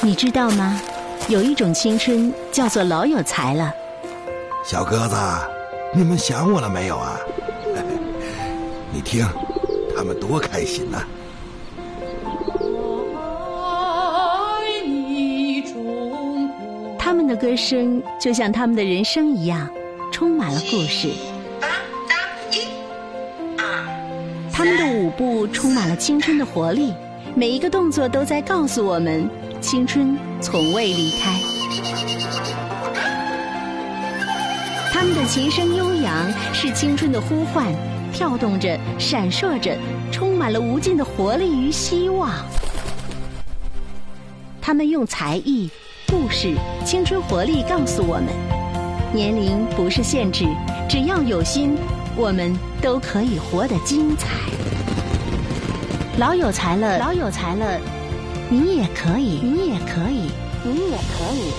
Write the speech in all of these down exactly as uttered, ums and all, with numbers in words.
你知道吗？有一种青春叫做老有才了。 小鸽子，你们想我了没有啊？你听，他们多开心呐、啊！ 他们的歌声就像他们的人生一样，充满了故事。他们的舞步充满了青春的活力，每一个动作都在告诉我们，青春从未离开。他们的琴声悠扬，是青春的呼唤，跳动着，闪烁着，充满了无尽的活力与希望。他们用才艺、故事、青春活力告诉我们，年龄不是限制，只要有心，我们都可以活得精彩。老有才了，老有才了，你也可以，你也可以，你也可以。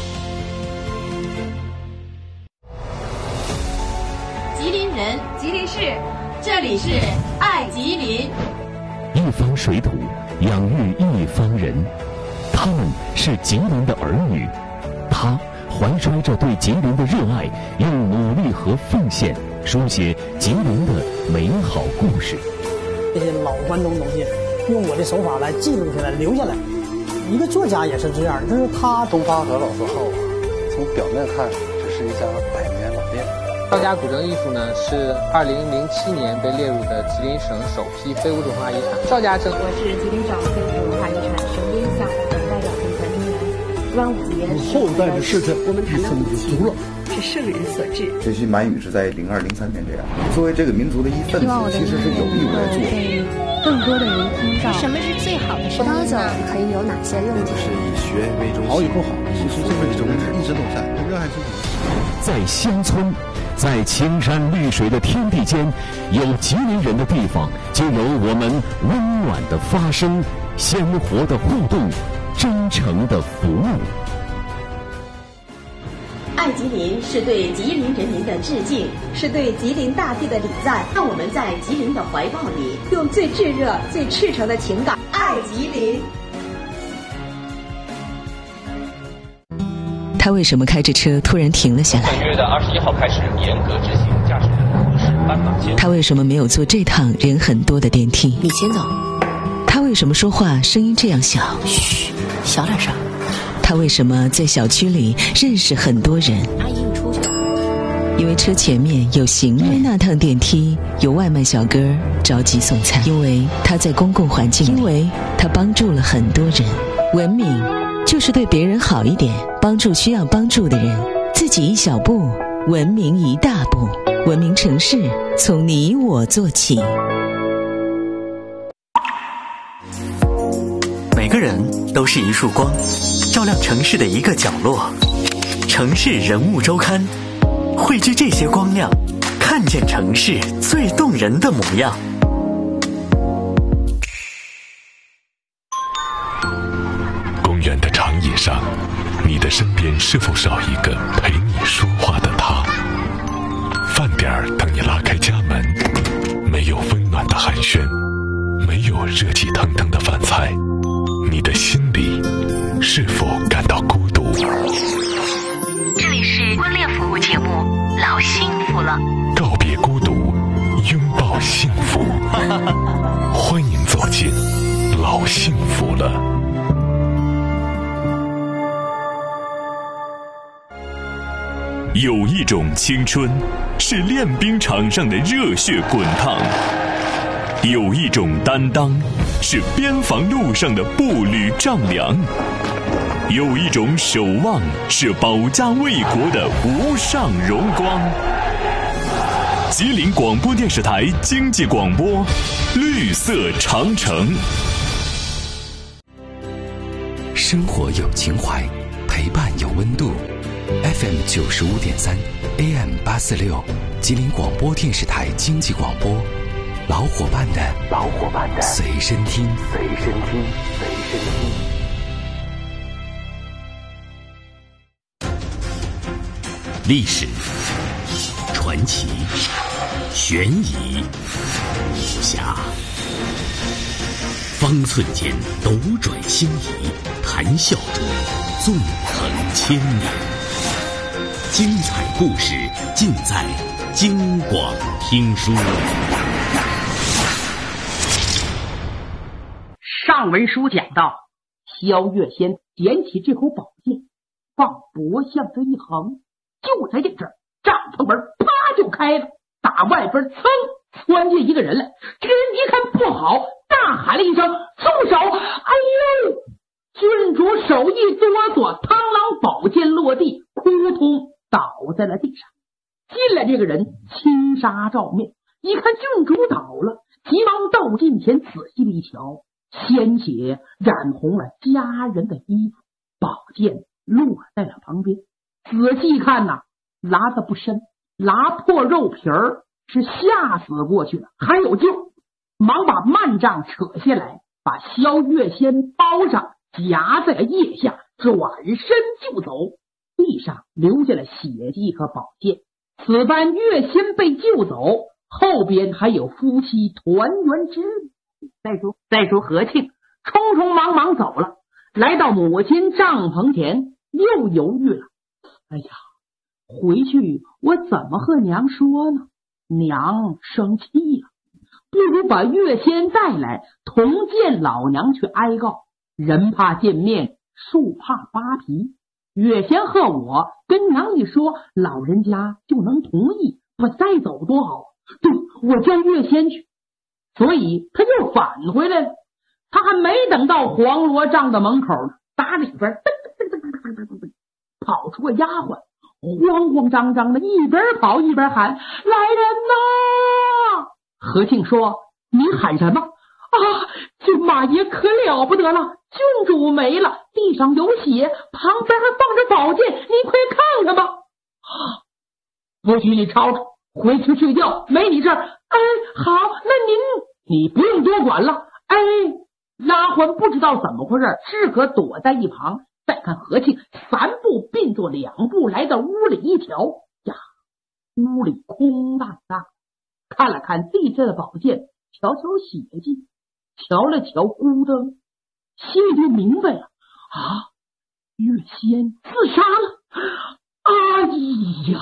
吉林人，吉林市，这里是爱吉林。 一方水土养育一方人，他们是吉林的儿女，他怀揣着对吉林的热爱，用努力和奉献书写吉林的美好故事。 这些老关东东西，用我的手法来记录下来，留下来。一个作家也是这样，就是他东发和老字号啊，从表面看，这是一家百年老店。 赵家古镇艺术呢，是二零零七年被列入的吉林省首批非物质文化遗产。赵家镇， 我是吉林省非物质文化遗产省定项目的代表跟传承人。端午节， 后代的事情， 我们谈到母亲了， 是圣人所致。 这些满语是在零二零三年这样。作为这个民族的一份子，其实是有义务来做。 更多的人听到什么是最好的生活呢？ 可以有哪些用途？ 就是以学为中心，好与不好，其实这个宗旨一直都在。热爱自己。 在乡村，在青山绿水的天地间，有吉林人的地方，就有我们温暖的发声、鲜活的互动、真诚的服务。 爱吉林是对吉林人民的致敬，是对吉林大地的礼赞。让我们在吉林的怀抱里，用最炙热、最赤诚的情感爱吉林。 他为什么开着车突然停了下来？ 本月的二十一号开始严格执行驾驶人核实斑马线。 他为什么没有坐这趟人很多的电梯？ 你先走。 他为什么说话声音这样小？ 嘘，小点声。 他为什么在小区里认识很多人？ 阿姨，你出去。 因为车前面有行人，因为那趟电梯有外卖小哥着急送餐，因为他在公共环境里，因为他帮助了很多人。文明就是对别人好一点，帮助需要帮助的人，自己一小步，文明一大步。文明城市从你我做起。 每个人都是一束光，照亮城市的一个角落。城市人物周刊汇聚这些光亮，看见城市最动人的模样。 公园的长椅上，你的身边是否少一个陪你说话的他？饭点儿等你拉开家门，没有温暖的寒暄，没有热气腾腾的饭菜，你的心里是否感到孤独？ 这里是婚恋服务节目《老幸福了》， 告别孤独，拥抱幸福。欢迎走进《老幸福了》。 有一种青春，是练兵场上的热血滚烫；有一种担当，是边防路上的步履丈量；有一种守望，是保家卫国的无上荣光。吉林广播电视台经济广播，绿色长城。 生活有情怀，陪伴有温度。F M 九十五点三 ，A M 八四六，吉林广播电视台经济广播，老伙伴的老伙伴的随身听， 随身听，随身听。 历史、传奇、悬疑、武侠，方寸间斗转星移， 谈笑中纵横千年，精彩故事尽在京广听书。 上文书讲到，萧月仙捡起这口宝剑，往脖向这一横，就在这阵儿，帐篷门啪就开了，打外边噌窜进一个人来。这个人一看不好，大喊了一声：“住手！”哎呦！郡主手一哆嗦，螳螂宝剑落地，扑通倒在了地上。进来这个人青纱罩面，一看郡主倒了，急忙到近前仔细一瞧，鲜血染红了家人的衣服，宝剑落在了旁边。仔细看呐、啊，拉得不深，拉破肉皮儿，是吓死过去了，还有救。忙把幔帐扯下来，把萧月仙包上，夹在腋下，转身就走。地上留下了血迹和宝剑。此番月仙被救走，后边还有夫妻团圆之日。再说再说何庆匆匆忙忙走了，来到母亲帐篷前，又犹豫了。哎呀，回去我怎么和娘说呢？娘生气了，不如把月仙带来，同见老娘去哀告。人怕见面，树怕扒皮。月仙和我跟娘一说，老人家就能同意，我再走多好。对，我叫月仙去。所以他又返回来了。他还没等到黄罗帐的门口呢，打里边跑出个丫鬟，慌慌张张的，一边跑一边喊：“来人呐！”何庆说：“你喊什么？啊，郡马爷可了不得了，郡主没了，地上有血，旁边还放着宝剑，你快看看吧。”啊，不许你吵吵，回去睡觉，没你这儿。哎，好，那您你不用多管了。哎，丫鬟不知道怎么回事，只可躲在一旁。再看何庆三步并作两步来到屋里一瞧，呀，屋里空荡荡，看了看地下的宝剑，瞧瞧血迹，瞧了瞧孤灯，心里就明白了啊，月仙自杀了。哎呀，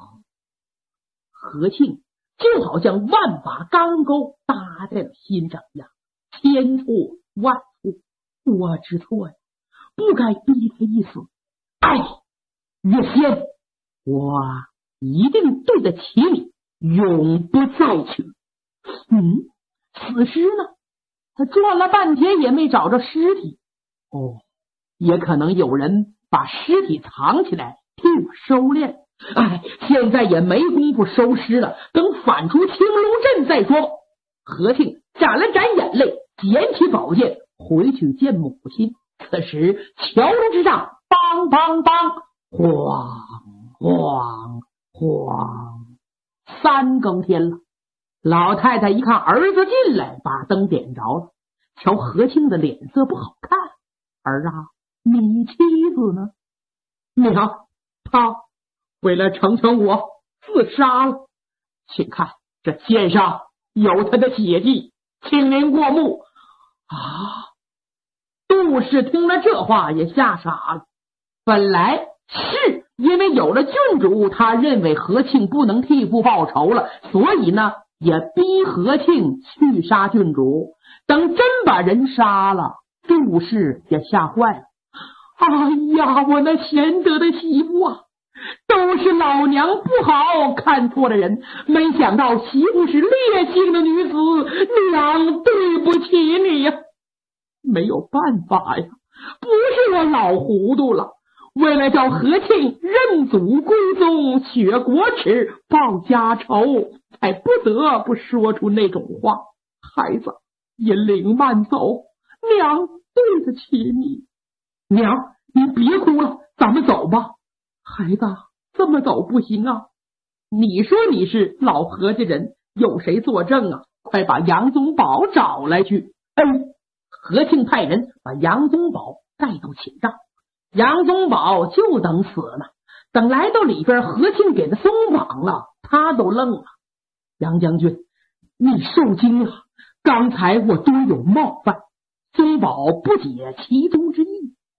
何庆就好像万把钢钩搭在了心上一样，千错万错，我知错呀，不该逼他一死。哎，月仙，我一定对得起你，永不再娶。嗯，死尸呢？他转了半天也没找着尸体。哦，也可能有人把尸体藏起来替我收敛。哎，现在也没工夫收尸了，等返出青龙镇再说吧。何庆沾了沾眼泪，捡起宝剑回去见母亲。此时桥楼之上，梆梆梆，晃晃晃，三更天了。老太太一看儿子进来，把灯点着了，瞧何庆的脸色不好看。儿啊，你妻子呢？娘，她为了成全我自杀了。请看这剑上有她的血迹，请您过目。啊！杜氏听了这话也吓傻了。本来是因为有了郡主，他认为何庆不能替父报仇了，所以呢也逼何庆去杀郡主。等真把人杀了，杜氏也吓坏了。哎呀，我那贤德的媳妇啊，都是老娘不好，看错了人，没想到媳妇是烈性的女子，娘对不起你呀。没有办法呀，不是我老糊涂了，为了叫何庆认祖归宗，雪国耻，报家仇，才不得不说出那种话。孩子，引领慢走，娘对得起你。娘，你别哭了，咱们走吧。孩子，这么走不行啊。你说你是老何家人，有谁作证啊？快把杨宗保找来去。嗯，何庆派人把杨宗保带到寝帐，杨宗保就等死呢。等来到里边，何庆给他松绑了，他都愣了。杨将军，你受惊了，刚才我多有冒犯。宗保不解其中之意，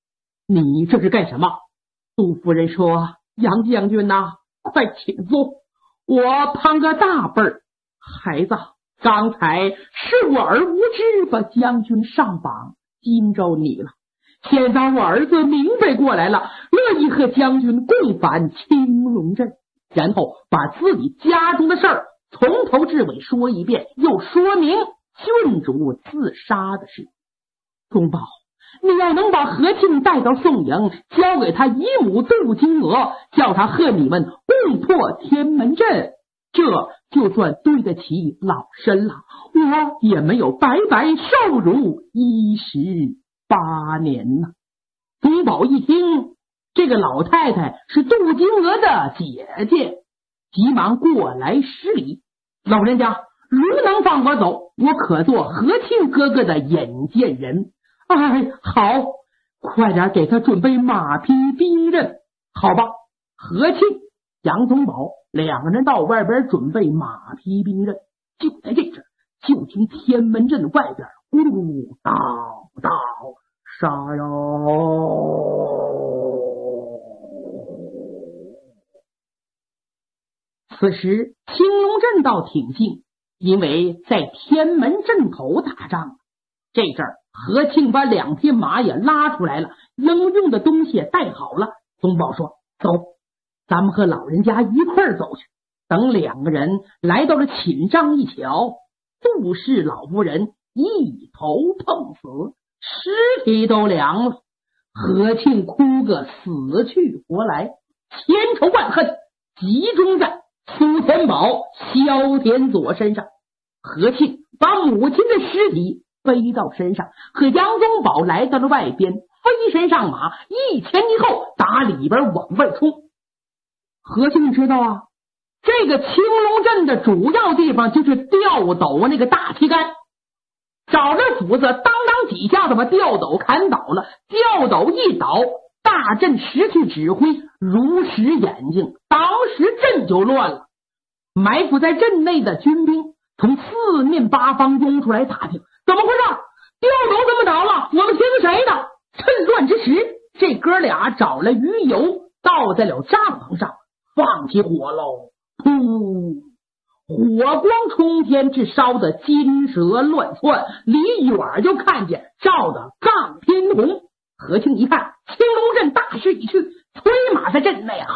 你这是干什么？杜夫人说：杨将军呐、啊，快请坐，我攀个大辈儿。孩子，刚才是我儿无知把将军上榜，惊着你了。现在我儿子明白过来了，乐意和将军共返青龙镇，然后把自己家中的事儿从头至尾说一遍，又说明郡主自杀的事。忠宝，你要能把何庆带到宋营，交给他姨母杜金娥，叫他和你们共破天门阵，这就算对得起老身了。我也没有白白受辱一十八年呢。忠宝一听，这个老太太是杜金娥的姐姐，急忙过来施礼。老人家，如能放我走，我可做何庆哥哥的引荐人。哎，好，快点给他准备马匹兵刃。好吧，何庆、杨宗保两个人到外边准备马匹兵刃。就在这时，就听天门阵外边咕噜叨叨杀哟！此时青龙阵倒挺静，因为在天门阵口打仗。这阵儿何庆把两匹马也拉出来了，应用的东西也带好了。宗保说：走，咱们和老人家一块儿走去。等两个人来到了寝帐一瞧，杜氏老夫人一头碰死，尸体都凉了。何庆哭个死去活来，千仇万恨集中在苏天宝、萧天佐身上。何庆把母亲的尸体背到身上，和杨宗保来到了外边，飞身上马，一前一后打里边往外冲。何庆知道啊，这个青龙阵的主要地方就是吊斗那个大旗杆，找着斧子当当几下子把吊斗砍倒了，吊斗一倒，大阵失去指挥，如实眼睛，当时阵就乱了。埋伏在阵内的军兵从四面八方涌出来打听，怎么回事？吊斗怎么倒了？我们听谁的？趁乱之时，这哥俩找了鱼油倒在了帐篷上，放起火喽！噗！火光冲天，至烧得金蛇乱窜，离远就看见照得杠天红。何庆一看青龙阵大势已去，催马在阵内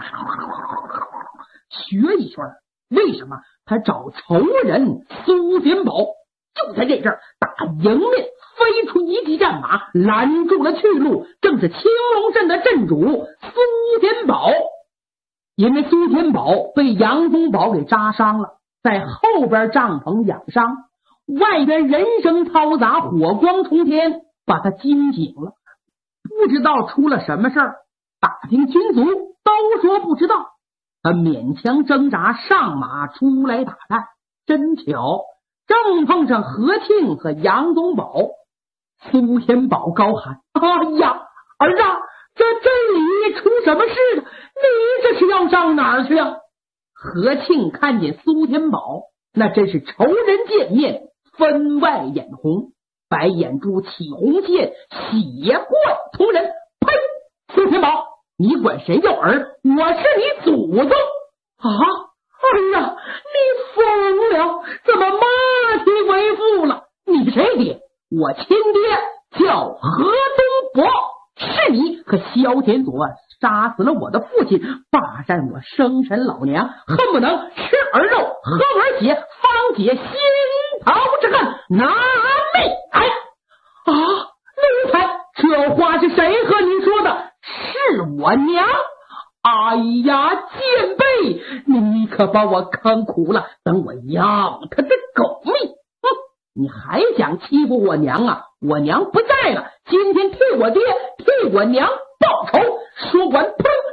学一圈。为什么？他找仇人苏天宝。就在这阵儿，打迎面飞出一骑战马，拦住了去路，正是青龙阵的阵主苏天宝。因为苏天宝被杨宗保给扎伤了，在后边帐篷养伤，外边人声嘈杂，火光冲天，把他惊醒了。不知道出了什么事儿，打听军卒都说不知道。他勉强挣扎上马出来打探，真巧正碰上何庆和杨宗保。苏天宝高喊：哎呀，儿啊，这这里出什么事了？你这是要上哪儿去啊？何庆看见苏天宝，那真是仇人见面分外眼红，白眼珠起红线，血贯同人。呸！苏天宝，你管谁叫儿？我是你祖宗啊！哎呀，你疯了！怎么马蹄为父了？你谁爹？我亲爹叫何东伯，是你和萧天佐杀死了我的父亲，霸占我生身老娘，恨不能吃儿肉喝儿血，方解心头之恨，拿命来！啊，奴才，这话是谁和你说的？是我娘。哎呀，贱婢，你可把我坑苦了，等我要他的狗命！哼，你还想欺负我娘啊？我娘不在了，今天替我爹替我娘报仇，说完砰